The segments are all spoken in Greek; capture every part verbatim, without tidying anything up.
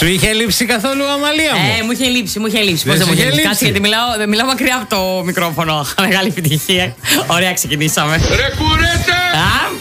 Σου είχε λείψει καθόλου, Αμαλία μου? Ε, μου είχε λείψει, μου είχε λείψει. Δεν Πώς δεν μου σου είχε είχε λείψει? λείψει? Κάτσε, γιατί μιλάω, μιλάω μακριά από το μικρόφωνο. Μεγάλη επιτυχία. Ωραία, ξεκινήσαμε. Ρε κουρέτε! Α,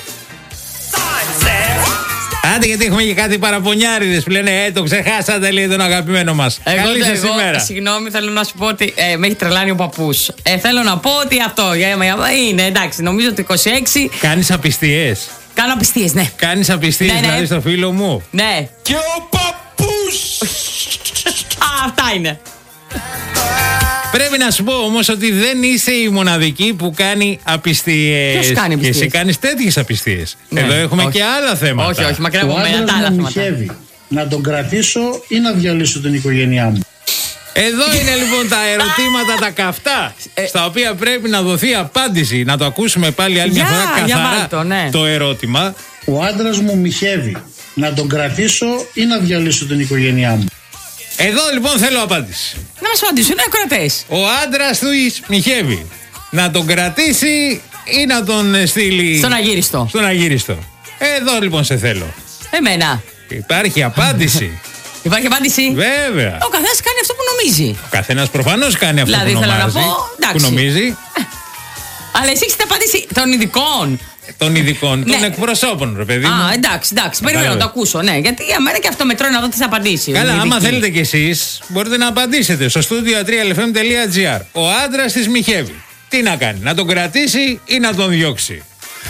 Άντε, γιατί έχουμε και κάτι παραπονιάριδες που λένε Ε, το ξεχάσατε, λέει, τον αγαπημένο μας. εγώ, Καλή σας εγώ, ημέρα. συγγνώμη, θέλω να σου πω ότι ε, με έχει τρελάνει ο παππούς. Ε, θέλω να πω ότι αυτό για, για, είναι εντάξει. Νομίζω ότι είκοσι έξι Κάνεις απιστίες. κάνω απιστίες, ναι. Κάνεις απιστίες, Ναι, ναι. δηλαδή, στο φίλο μου. Ναι. Και ο παππούς! Α, αυτά είναι. Πρέπει να σου πω όμως ότι δεν είσαι η μοναδική που κάνει απιστίες. Ποιος κάνει Και απιστίες? εσύ κάνεις τέτοιες απιστίες. Ναι, Εδώ έχουμε όχι. και άλλα θέματα. Όχι, όχι, μακριά Ο από μένα τα άντρας άλλα μου θέματα. μοιχεύει. Να τον κρατήσω ή να διαλύσω την οικογένειά μου. Εδώ είναι λοιπόν τα ερωτήματα τα καυτά, Ε, στα οποία πρέπει να δοθεί απάντηση. Να το ακούσουμε πάλι άλλη μια Για, φορά για καθαρά βάλ' το, ναι. το ερώτημα. Ο άντρας μου μοιχεύει. Να τον κρατήσω ή να διαλύσω την οικογένειά μου. Εδώ λοιπόν θέλω απάντηση. Να μας απαντήσουν, είναι ακροατές. Ο άντρας του μοιχεύει. Να τον κρατήσει ή να τον ε, στείλει Στον αγύριστο. στον αγύριστο. Εδώ λοιπόν σε θέλω. Εμένα. Υπάρχει απάντηση. Υπάρχει απάντηση. Βέβαια. Ο καθένας κάνει αυτό που νομίζει. Ο καθένας προφανώς κάνει αυτό Δηλαδή, που θέλω να νομίζει. πω, εντάξει. Που νομίζει. Αλλά εσύ έχεις την απάντηση των ειδικών. Των ειδικών, των Ναι. εκπροσώπων, ρε παιδί μου. Α, εντάξει, εντάξει. Περιμένω να το ακούσω. Ναι, γιατί για μένα και αυτό μετρώ να δω τις απαντήσεις. Καλά, Οι άμα ειδικοί. θέλετε κι εσείς, μπορείτε να απαντήσετε στο studio τρία ελ εφ εμ τελεία τζι άρ. Ο άντρας της μοιχεύει. Τι να κάνει, να τον κρατήσει ή να τον διώξει?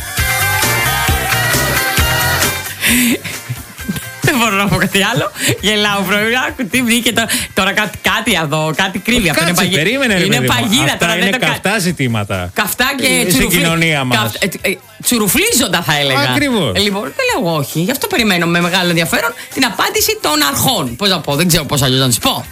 Δεν μπορώ να πω κάτι άλλο. Γελάω, πρωί. Άκου τι βγήκε τώρα. Τώρα κάτι, κάτι εδώ, κάτι κρύβει. Αυτό είναι Κάτσε, παγίδα. περίμενε ρε Είναι παιδί μου. παγίδα Αυτά τώρα. είναι δεν το κα- καυτά ζητήματα. Καυτά και Ε, στην τσουρουφλί- κοινωνία μας. καυτ- ε, ε, Τσουρουφλίζοντα θα έλεγα. Ακριβώς. Ε, Λοιπόν, δεν λέω όχι. Γι' αυτό περιμένω με μεγάλο ενδιαφέρον την απάντηση των αρχών. Πώς να πω, δεν ξέρω πώς αλλιώς να τις πω.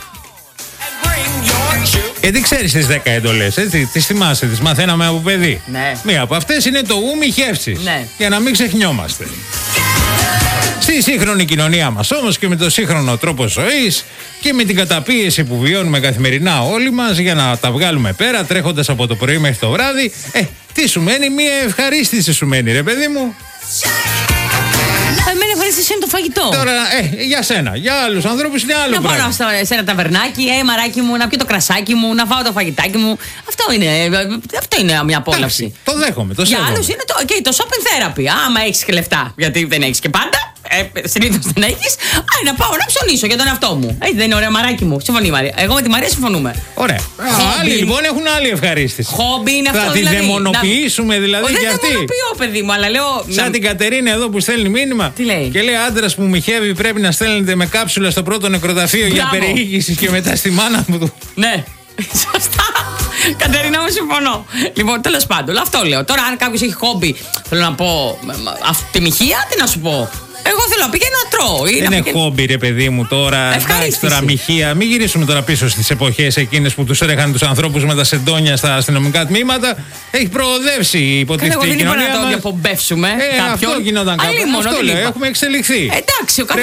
Γιατί ξέρεις τις δέκα εντολές, έτσι. Τις θυμάσαι, τις μαθαίναμε από παιδί. Ναι. Μία από αυτές είναι το ου μοιχεύσεις. Ναι. Για να μην ξεχνιόμαστε. Στη σύγχρονη κοινωνία μας όμως και με το σύγχρονο τρόπο ζωής και με την καταπίεση που βιώνουμε καθημερινά όλοι μας για να τα βγάλουμε πέρα τρέχοντας από το πρωί μέχρι το βράδυ, ε, τι σου μένει, μία ευχαρίστηση σου μένει ρε παιδί μου. Εμένα ευχαρίστηση είναι το φαγητό. Τώρα, ε, για σένα, για άλλους ανθρώπους είναι άλλο Να πάω πράγμα. στο- σε ένα ταβερνάκι, ε, μαράκι μου, να πιω το κρασάκι μου, να φάω το φαγητάκι μου. Αυτό είναι, ε, αυτό είναι μια απόλαυση. Εντάξει, το δέχομαι, το Για σέβομαι. άλλους είναι το, okay, το shopping therapy. Άμα έχεις και λεφτά, γιατί δεν έχεις και πάντα. Ε, συνήθως δεν έχεις. Α, να πάω να ψωνίσω για τον εαυτό μου. Έτσι δεν είναι ωραία, μαράκι μου. Συμφωνεί η Μαρία. Εγώ με τη Μαρία συμφωνούμε. Ωραία. Α, Χόμπι. άλλοι λοιπόν έχουν άλλη ευχαρίστηση. Χόμπι είναι αυτό. Θα τη δηλαδή, δαιμονοποιήσουμε να- δηλαδή Ω, για δεν αυτή. δαιμονοποιώ, παιδί μου, αλλά λέω. Σαν να- την Κατερίνα εδώ που στέλνει μήνυμα. Τι λέει? Και λέει: άντρας που μοιχεύει πρέπει να στέλνετε με κάψουλα στο πρώτο νεκροταφείο για Μπράβο. περιήγηση και μετά στη μάνα του. Ναι. Σωστά. Κατερίνα μου, συμφωνώ. Λοιπόν, τέλος πάντων, αυτό λέω. Τώρα, αν κάποιος έχει χόμπι, θέλω να πω. μ, μ, αυτή τη μοιχεία, τι να σου πω. Εγώ θέλω να πηγαίνω να τρώω. Ή Δεν να είναι πηγαίνω- χόμπι, ρε παιδί μου τώρα. Ευχαρίστηση. Εντάξει, τώρα μοιχεία. Μην γυρίσουμε τώρα πίσω στις εποχές εκείνες που τους έρεχαν τους ανθρώπους με τα σεντόνια στα αστυνομικά τμήματα. Έχει προοδεύσει η Καλά, υποτίθεται εγώ η δεν είπα κοινωνία να το μας. διαπομπεύσουμε. Ε, κάποιον. αυτό γινόταν Αλλήμον, κάποτε. Αυτό δεν λέω. είπα. Έχουμε εξελιχθεί. Εντάξει, ο καθένας